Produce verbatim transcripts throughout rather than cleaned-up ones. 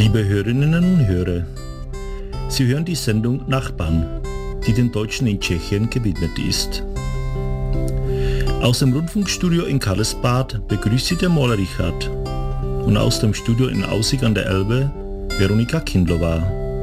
Liebe Hörerinnen und Hörer, Sie hören die Sendung Nachbarn, die den Deutschen in Tschechien gewidmet ist. Aus dem Rundfunkstudio in Karlsbad begrüßt Sie der Maler Richard und aus dem Studio in Aussig an der Elbe Veronika Kindlova.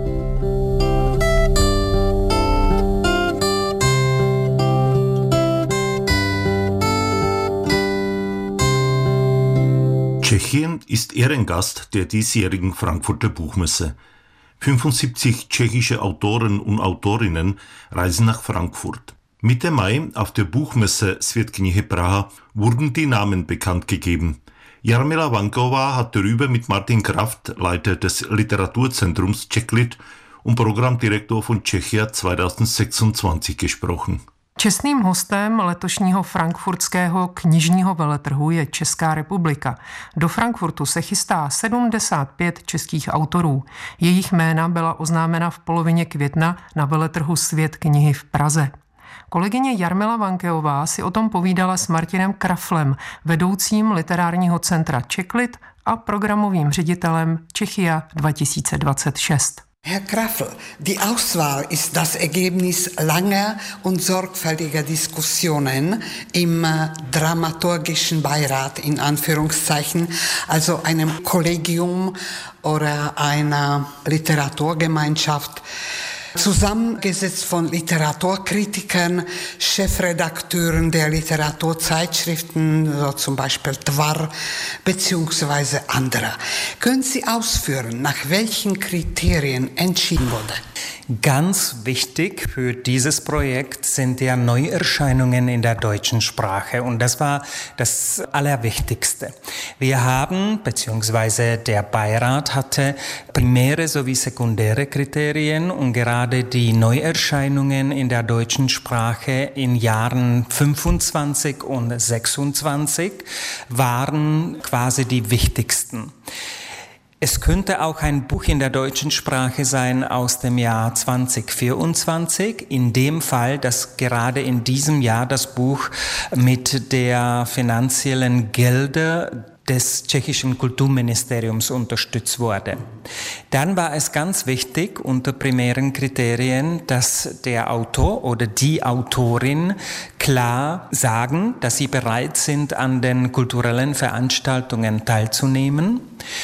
Tschechien ist Ehrengast der diesjährigen Frankfurter Buchmesse. fünfundsiebzig tschechische Autoren und Autorinnen reisen nach Frankfurt. Mitte Mai auf der Buchmesse Svět knihy Praha wurden die Namen bekannt gegeben. Jarmila Vanková hat darüber mit Martin Kraft, Leiter des Literaturzentrums Czechlit und Programmdirektor von Czechia zweitausendsechsundzwanzig gesprochen. Čestným hostem letošního frankfurtského knižního veletrhu je Česká republika. Do Frankfurtu se chystá sedmdesát pět českých autorů. Jejich jména byla oznámena v polovině května na veletrhu Svět knihy v Praze. Kolegyně Jarmila Vankeová si o tom povídala s Martinem Kraflem, vedoucím literárního centra Czechlit a programovým ředitelem Czechia dva tisíce dvacet šest. Herr Krafl, die Auswahl ist das Ergebnis langer und sorgfältiger Diskussionen im dramaturgischen Beirat, in Anführungszeichen, also einem Kollegium oder einer Literaturgemeinschaft, zusammengesetzt von Literaturkritikern, Chefredakteuren der Literaturzeitschriften, so zum Beispiel Tvar, beziehungsweise anderer. Können Sie ausführen, nach welchen Kriterien entschieden wurde? Ganz wichtig für dieses Projekt sind ja Neuerscheinungen in der deutschen Sprache und das war das Allerwichtigste. Wir haben, beziehungsweise der Beirat hatte primäre sowie sekundäre Kriterien und gerade die Neuerscheinungen in der deutschen Sprache in Jahren fünfundzwanzig und sechsundzwanzig waren quasi die wichtigsten. Es könnte auch ein Buch in der deutschen Sprache sein aus dem Jahr zweitausendvierundzwanzig. In dem Fall, dass gerade in diesem Jahr das Buch mit der finanziellen Gelder des tschechischen Kulturministeriums unterstützt wurde. Dann war es ganz wichtig unter primären Kriterien, dass der Autor oder die Autorin klar sagen, dass sie bereit sind, an den kulturellen Veranstaltungen teilzunehmen.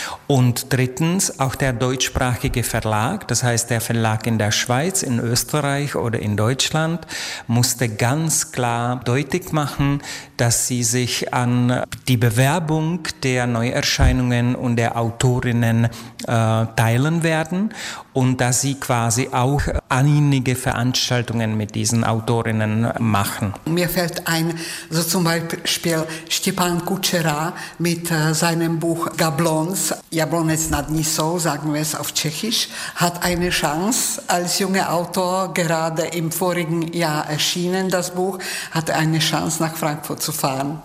Und drittens auch der deutschsprachige Verlag, das heißt der Verlag in der Schweiz, in Österreich oder in Deutschland, musste ganz klar deutlich machen, dass sie sich an die Bewerbung der Neuerscheinungen und der Autorinnen äh, teilen werden und dass sie quasi auch einige Veranstaltungen mit diesen Autorinnen machen. Mir fällt ein, so zum Beispiel Stepan Kučera mit äh, seinem Buch Gablons, Jablonec nad Nisou, sagen wir es auf Tschechisch, hat eine Chance als junger Autor, gerade im vorigen Jahr erschienen, das Buch, hat eine Chance nach Frankfurt zu fahren.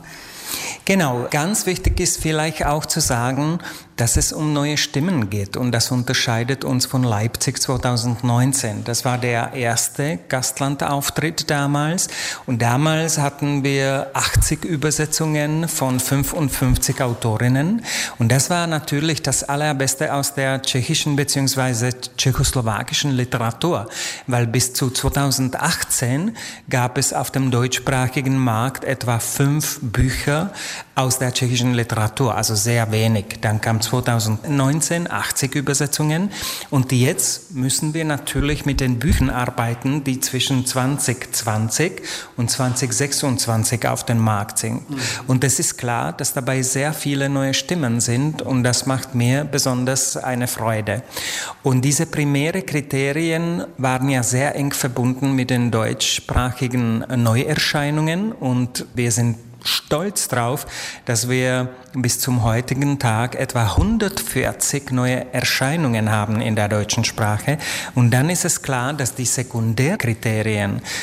Genau, ganz wichtig ist vielleicht auch zu sagen, dass es um neue Stimmen geht und das unterscheidet uns von Leipzig zweitausendneunzehn. Das war der erste Gastlandauftritt damals und damals hatten wir achtzig Übersetzungen von fünfundfünfzig Autorinnen und das war natürlich das Allerbeste aus der tschechischen bzw. tschechoslowakischen Literatur, weil bis zu zweitausendachtzehn gab es auf dem deutschsprachigen Markt etwa fünf Bücher aus der tschechischen Literatur, also sehr wenig. Dann kam zweitausendneunzehn achtzig Übersetzungen und jetzt müssen wir natürlich mit den Büchern arbeiten, die zwischen zwanzig zwanzig und zwanzig sechsundzwanzig auf dem Markt sind. Mhm. Und es ist klar, dass dabei sehr viele neue Stimmen sind und das macht mir besonders eine Freude. Und diese primären Kriterien waren ja sehr eng verbunden mit den deutschsprachigen Neuerscheinungen und wir sind stolz drauf, dass wir bis zum heutigen Tag etwa hundertvierzig neue Erscheinungen haben in der deutschen Sprache. Und dann ist es klar, dass die Sekundärkriterien,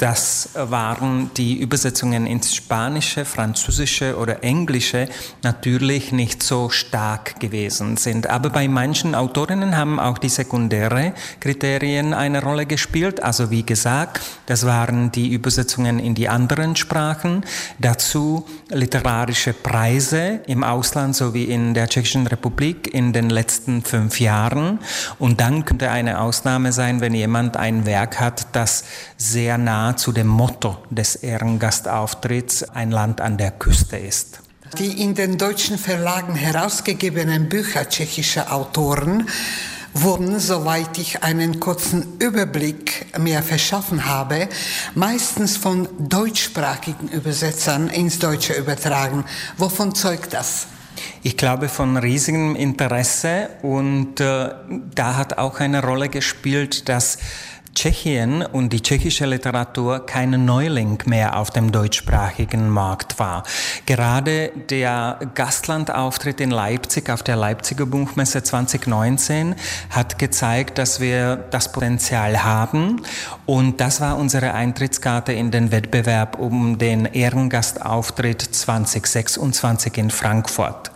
das waren die Übersetzungen ins Spanische, Französische oder Englische natürlich nicht so stark gewesen sind. Aber bei manchen Autorinnen haben auch die sekundären Kriterien eine Rolle gespielt. Also wie gesagt, das waren die Übersetzungen in die anderen Sprachen. Dazu literarische Preise im Ausland sowie in der Tschechischen Republik in den letzten fünf Jahren. Und dann könnte eine Ausnahme sein, wenn jemand ein Werk hat, das sehr nah zu dem Motto des Ehrengastauftritts ein Land an der Küste ist. Die in den deutschen Verlagen herausgegebenen Bücher tschechischer Autoren wurden, soweit ich einen kurzen Überblick mir verschaffen habe, meistens von deutschsprachigen Übersetzern ins Deutsche übertragen. Wovon zeugt das? Ich glaube von riesigem Interesse und äh, da hat auch eine Rolle gespielt, dass Tschechien und die tschechische Literatur kein Neuling mehr auf dem deutschsprachigen Markt war. Gerade der Gastlandauftritt in Leipzig auf der Leipziger Buchmesse zwanzig neunzehn hat gezeigt, dass wir das Potenzial haben und das war unsere Eintrittskarte in den Wettbewerb um den Ehrengastauftritt zwanzig sechsundzwanzig in Frankfurt.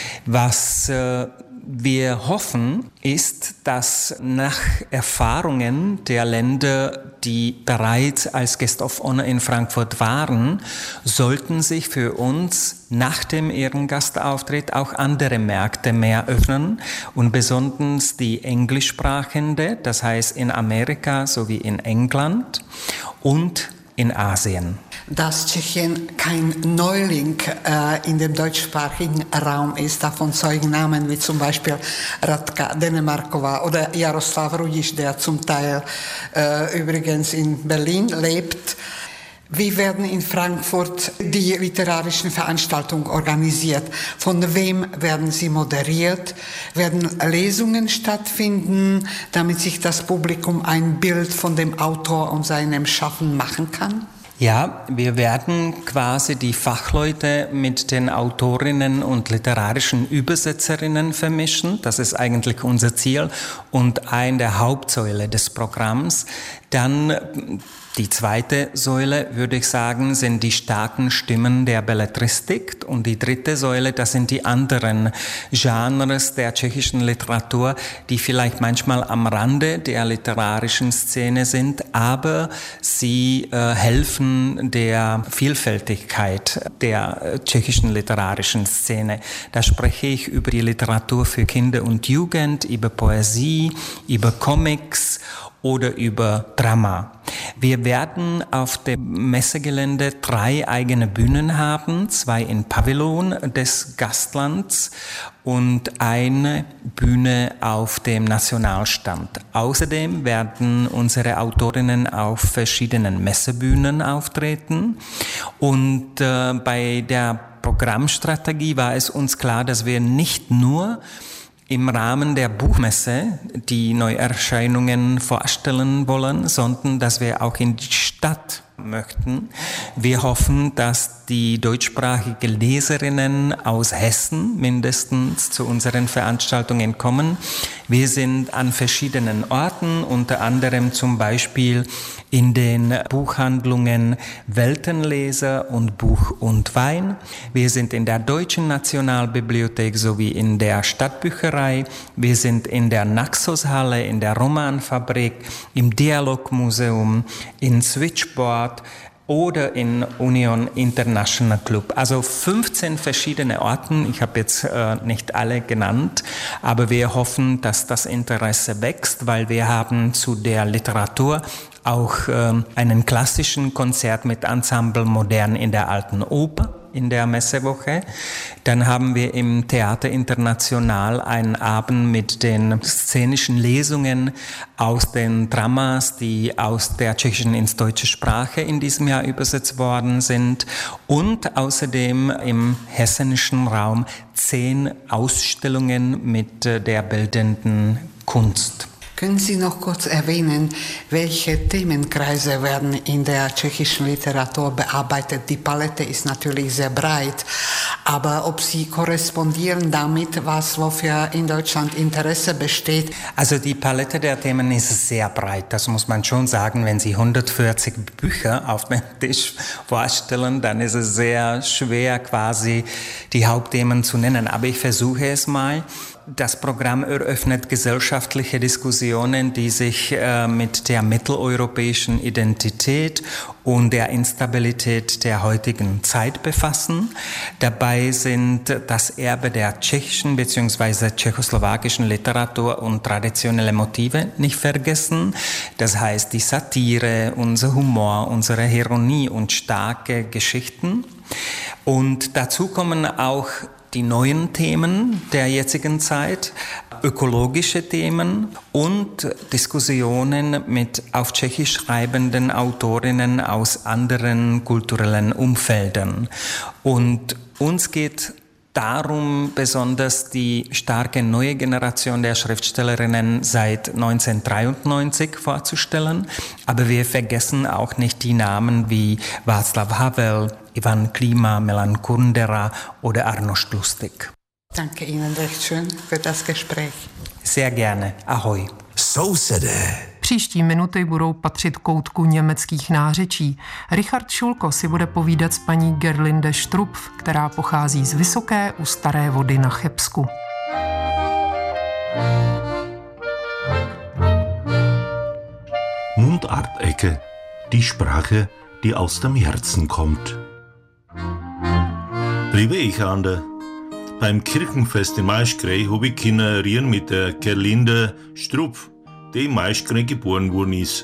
Was äh, wir hoffen, ist, dass nach Erfahrungen der Länder, die bereits als Guest of Honor in Frankfurt waren, sollten sich für uns nach dem Ehrengastauftritt auch andere Märkte mehr öffnen und besonders die englischsprachende, das heißt in Amerika sowie in England und in Asien. Dass Tschechien kein Neuling äh, in dem deutschsprachigen Raum ist, davon zeugen Namen wie zum Beispiel Radka Denemarková oder Jaroslav Rudiš, der zum Teil äh, übrigens in Berlin lebt. Wie werden in Frankfurt die literarischen Veranstaltungen organisiert? Von wem werden sie moderiert? Werden Lesungen stattfinden, damit sich das Publikum ein Bild von dem Autor und seinem Schaffen machen kann? Ja, wir werden quasi die Fachleute mit den Autorinnen und literarischen Übersetzerinnen vermischen. Das ist eigentlich unser Ziel und eine der Hauptsäule des Programms. Dann die zweite Säule, würde ich sagen, sind die starken Stimmen der Belletristik und die dritte Säule, das sind die anderen Genres der tschechischen Literatur, die vielleicht manchmal am Rande der literarischen Szene sind, aber sie äh, helfen der Vielfältigkeit der tschechischen literarischen Szene. Da spreche ich über die Literatur für Kinder und Jugend, über Poesie, über Comics oder über Drama. Wir werden auf dem Messegelände drei eigene Bühnen haben, zwei in Pavillon des Gastlands und eine Bühne auf dem Nationalstand. Außerdem werden unsere Autorinnen auf verschiedenen Messebühnen auftreten und äh, bei der Programmstrategie war es uns klar, dass wir nicht nur im Rahmen der Buchmesse die Neuerscheinungen vorstellen wollen, sondern dass wir auch in die Stadt möchten. Wir hoffen, dass die deutschsprachigen Leserinnen aus Hessen mindestens zu unseren Veranstaltungen kommen. Wir sind an verschiedenen Orten, unter anderem zum Beispiel in den Buchhandlungen Weltenleser und Buch und Wein. Wir sind in der Deutschen Nationalbibliothek sowie in der Stadtbücherei. Wir sind in der Naxos-Halle, in der Romanfabrik, im Dialogmuseum, in Switchboard oder in Union International Club. Also fünfzehn verschiedene Orten. Ich habe jetzt äh, nicht alle genannt, aber wir hoffen, dass das Interesse wächst, weil wir haben zu der Literatur auch äh, einen klassischen Konzert mit Ensemble Modern in der Alten Oper in der Messewoche. Dann haben wir im Theater International einen Abend mit den szenischen Lesungen aus den Dramas, die aus der tschechischen ins deutsche Sprache in diesem Jahr übersetzt worden sind. Und außerdem im hessenischen Raum zehn Ausstellungen mit der bildenden Kunst. Können Sie noch kurz erwähnen, welche Themenkreise werden in der tschechischen Literatur bearbeitet? Die Palette ist natürlich sehr breit, aber ob sie korrespondieren damit, was wofür in Deutschland Interesse besteht? Also die Palette der Themen ist sehr breit, das muss man schon sagen. Wenn Sie hundertvierzig Bücher auf dem Tisch vorstellen, dann ist es sehr schwer, quasi die Hauptthemen zu nennen. Aber ich versuche es mal. Das Programm eröffnet gesellschaftliche Diskussionen, die sich äh, mit der mitteleuropäischen Identität und der Instabilität der heutigen Zeit befassen. Dabei sind das Erbe der tschechischen bzw. tschechoslowakischen Literatur und traditionelle Motive nicht vergessen. Das heißt die Satire, unser Humor, unsere Ironie und starke Geschichten. Und dazu kommen auch die neuen Themen der jetzigen Zeit, ökologische Themen und Diskussionen mit auf Tschechisch schreibenden Autorinnen aus anderen kulturellen Umfeldern. Und uns geht darum, besonders die starke neue Generation der Schriftstellerinnen seit neunzehnhundertdreiundneunzig vorzustellen. Aber wir vergessen auch nicht die Namen wie Václav Havel, Ivan Klima, Milan Kundera oder Arnošt Lustig. Danke Ihnen recht schön für das Gespräch. Sehr gerne. Ahoj. Sousede. Příští minuty budou patřit koutku německých nářečí. Richard Šulko si bude povídat s paní Gerlinde Strupf, která pochází z Vysoké u Staré Vody na Chebsku. Mundartecke, die Sprache, die aus dem Herzen kommt. Liebe Echande, beim Kirchenfest in Maischgrey habe ich Kinderien mit der Gerlinde Strupf, die in Maischgrey geboren worden ist.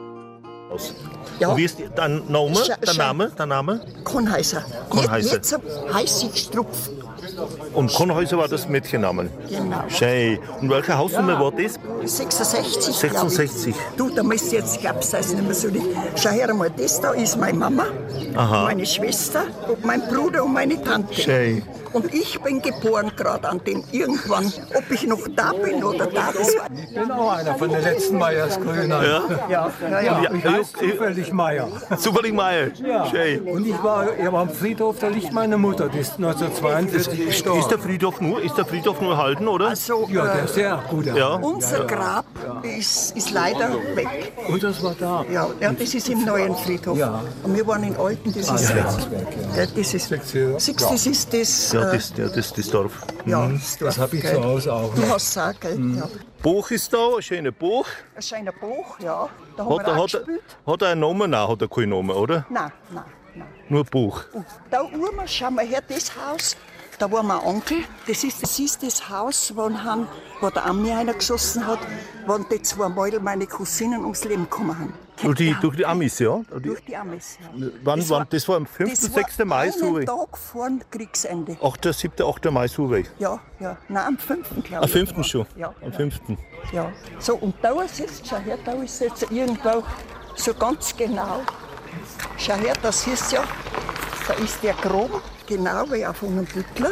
Ja. Wie ist dein Name? Sch- Der Sch- Name? Der Name? Kornheiser. Kornheiser. Jetzt, jetzt heiße ich Strupf. Und Kornhäuser war das Mädchennamen? Genau. Schön. Und welche Hausnummer war das? sechsundsechzig. sechsundsechzig. Du, da müsst ihr jetzt, glaubst du, das nicht mehr so nicht. Schau her einmal, das da ist meine Mama, Aha. meine Schwester, und mein Bruder und meine Tante. Schön. Und ich bin geboren gerade an den irgendwann, ob ich noch da bin oder da. Das war Ich bin auch einer von den letzten Meiersgrünern. Ja? ja, ja, ja. Ich heiße zufällig Meier. Zufällig Meier. Ja. Schön. Und ich war, ich war am Friedhof, da liegt meine Mutter, die ist neunzehnhundertzweiundvierzig gestorben. Ist der Friedhof nur, ist der Friedhof nur erhalten, oder? Also, Ja, der äh, ist sehr gut. Ja. unser Grab ist, ist leider weg. Und das war da. Ja, ja, das ist im neuen Friedhof. Ja. Und wir waren in Alten, das ist ja. ja, das ist Sektion. Six, das ist das. Ja, äh, das, ja, das, das Dorf. ja, Das habe ich gell. zu Hause auch Du noch. hast es auch, gell? Ja. Buch ist da, ein schöner Buch. Ein schöner Buch, ja. Da haben Hat wir er, auch hat, er, gespielt. hat er einen Namen? Nein, hat er keinen Namen, oder? Nein, nein, nein. Nur Buch. Und da oben, schau mal her, das Haus, da war mein Onkel. Das ist das, ist das Haus, wo, han, wo der Ami einer geschossen hat, wo die zwei Mädel, meine Cousinen, ums Leben gekommen haben. Durch die, durch die Amis, ja? Die, Durch die Amis. Ja. wann, Das wann, war- das war am fünften, Das war sechsten Mai, so einen wie. Tag vor dem Kriegsende. achter, siebter, achter Mai, so wie. Ja, ja. Nein, am fünften glaube Am ich. fünften schon. Ja, Am ja. fünften. Ja. So, und da ist jetzt, schau her, da ist jetzt irgendwo so ganz genau. Schau her, das ist ja, da ist der Grom, genau wie auf einem Büttler.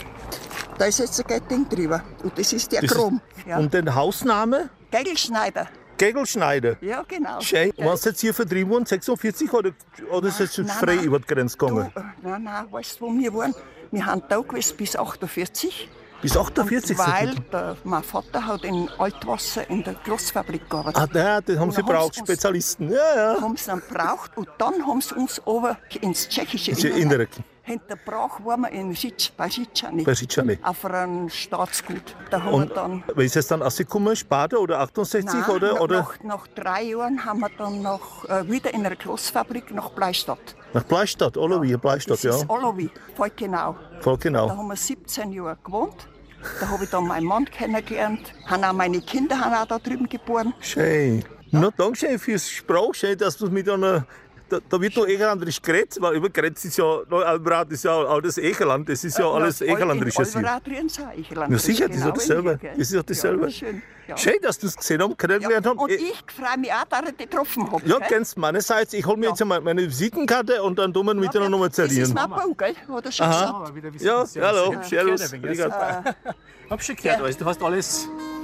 Da ist jetzt ein Ding drüber. Und das ist der Das ist- Grom. Ja. Und den Hausname? Gegelschneider. Gegelschneider. Ja, genau. Schön. Gell? Warst du jetzt hier vertrieben worden, sechsundvierzig, oder, oder ist es jetzt Nein, frei nein. über die Grenze gegangen? Du, äh, nein, nein, weißt du, wo wir waren? Wir haben da gewesen bis achtundvierzig. Bis achtundvierzig? Und weil der, mein Vater hat in Altwasser in der Großfabrik gearbeitet. Ah, ja, das haben Und sie dann braucht, sie uns- Spezialisten. Ja, ja. Haben sie dann braucht und dann haben sie uns over ins tschechische Ins Innere. Hinter Brach waren wir in Sitsch, bei Sitschani. Bei Sitschani. Auf einem Staatsgut. Da haben Und wir dann. wie ist es dann rausgekommen? Sparta oder achtundsechzig? Nein, oder, nach, oder Nach, nach drei Jahren haben wir dann noch, äh, wieder in einer Großfabrik nach Bleistadt. nach Bleistadt, Olowi, Bleistadt, Das ja. ist Olowi, voll genau. Voll Da genau. haben wir siebzehn Jahre gewohnt. Da habe ich dann meinen Mann kennengelernt. Haben auch meine Kinder haben auch da drüben geboren. Schön. Na, danke fürs Sprach, schön, dass du mit einer. Da, da wird noch Egerlanderisch geredet, weil über Grenz ist ja, Neualbrad ist ja auch das Egerland, das ist ja alles Egerlandrisches hier. Ja, Na sicher, das ist ja dasselbe. Das ist ja dasselbe. Ja, schön. Ja. Schön, dass du es gesehen haben, kennengelernt Ja, haben. und Ich- ich freue mich auch, dass ich dich getroffen habe. Ja, gell? ganz meinerseits. Ich hole mir Ja. jetzt einmal meine Visitenkarte und dann tun wir miteinander nochmal Das ist zerrieren. mein Bau, gell? Hat er schon Aha. gesagt. Ja, hallo, servus. Hab schon gehört, weißt du, du hast alles